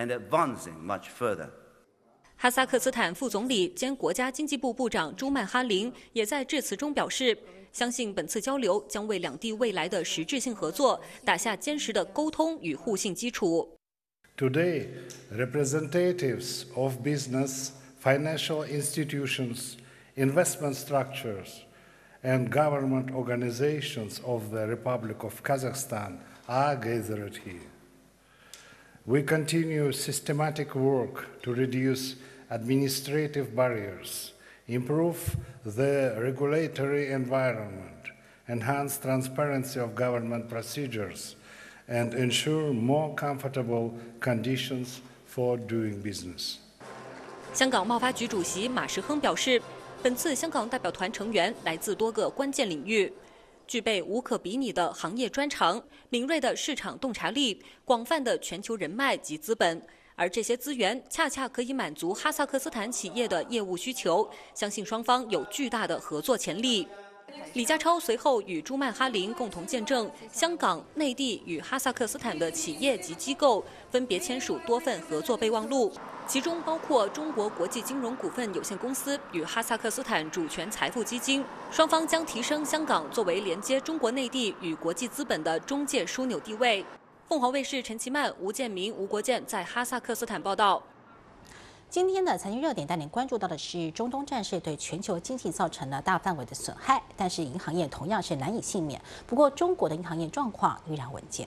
and advancing much further. 哈萨克斯坦副总理兼国家经济部部长朱曼哈林也在致辞中表示，相信本次交流将为两地未来的实质性合作打下坚实的沟通与互信基础。 Today, representatives of business, financial institutions, investment structures, and government organizations of the Republic of Kazakhstan are gathered here. We continue systematic work to reduce administrative barriers, improve the regulatory environment, enhance transparency of government procedures, and ensure more comfortable conditions for doing business. 香港贸发局主席马时亨表示，本次香港代表团成员来自多个关键领域，具备无可比拟的行业专长、敏锐的市场洞察力、广泛的全球人脉及资本，而这些资源恰恰可以满足哈萨克斯坦企业的业务需求，相信双方有巨大的合作潜力。李家超随后与朱曼哈林共同见证香港、内地与哈萨克斯坦的企业及机构分别签署多份合作备忘录，其中包括中国国际金融股份有限公司与哈萨克斯坦主权财富基金，双方将提升香港作为连接中国内地与国际资本的中介枢纽地位。凤凰卫视陈其曼、吴建明、吴国建在哈萨克斯坦报道。 今天的财经热点带您关注到的是中东战事对全球经济造成了大范围的损害，但是银行业同样是难以幸免。不过，中国的银行业状况依然稳健。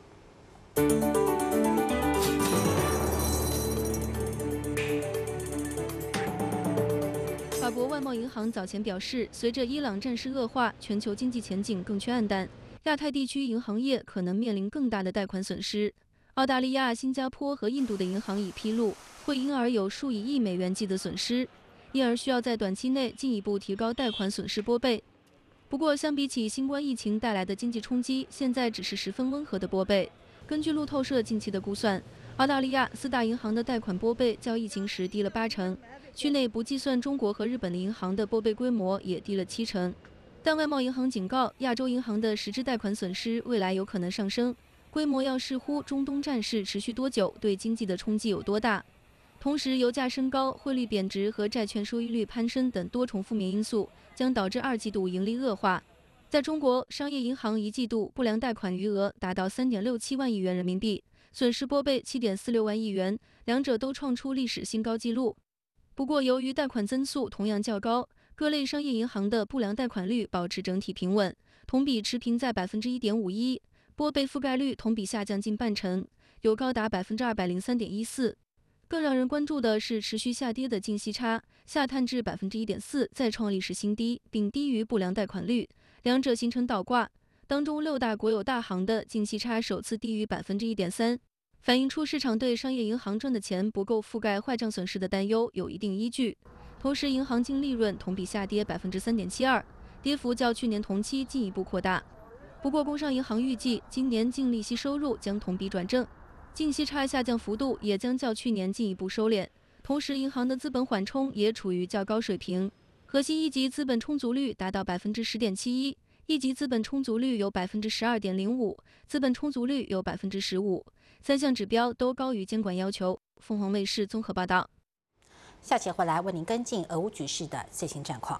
法国外贸银行早前表示，随着伊朗战事恶化，全球经济前景更趋黯淡，亚太地区银行业可能面临更大的贷款损失。澳大利亚、新加坡和印度的银行已披露，会因而有数以亿美元计的损失，因而需要在短期内进一步提高贷款损失拨备。不过，相比起新冠疫情带来的经济冲击，现在只是十分温和的拨备。根据路透社近期的估算，澳大利亚4大银行的贷款拨备较疫情时低了80%，区内不计算中国和日本的银行的拨备规模也低了70%。但外贸银行警告，亚洲银行的实质贷款损失未来有可能上升。规模要视乎中东战事持续多久，对经济的冲击有多大。同时，油价升高、汇率贬值和债券收益率攀升等多重负面因素将导致2季度盈利恶化。在中国，商业银行1季度不良贷款余额达到3.67万亿元人民币，损失拨备7.46万亿元，两者都创出历史新高纪录。不过，由于贷款增速同样较高，各类商业银行的不良贷款率保持整体平稳，同比持平在1.51%。拨备覆盖率同比下降近半成，有高达203.14%。更让人关注的是持续下跌的净息差，下探至1.4%，再创历史新低，并低于不良贷款率，两者形成倒挂。当中6大国有大行的净息差首次低于1.3%，反映出市场对商业银行赚的钱不够覆盖坏账损失的担忧有一定依据。同时，银行净利润同比下跌3.72%，跌幅较去年同期进一步扩大。不过，工商银行预计今年净利息收入将同比转正，净息差下降幅度也将较去年进一步收敛。同时，银行的资本缓冲也处于较高水平，核心一级资本充足率达到10.71%，一级资本充足率有12.05%，资本充足率有15%，三项指标都高于监管要求。凤凰卫视综合报道。 下期回来为您跟进俄乌局势的最新战况。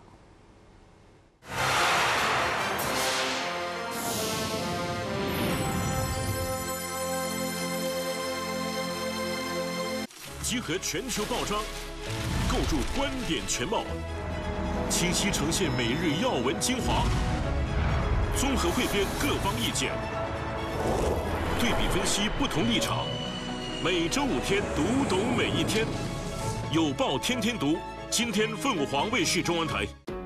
集合全球报章，构筑观点全貌，清晰呈现每日要闻精华，综合汇编各方意见，对比分析不同立场。每周5天，读懂每一天。有报天天读，今天凤凰卫视中文台。